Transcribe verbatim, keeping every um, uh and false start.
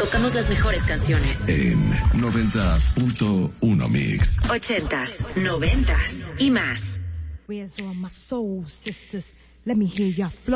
Tocamos las mejores canciones. En noventa punto uno Mix. Ochentas, noventas y más. Where's all my soul sisters? Let me hear your flow.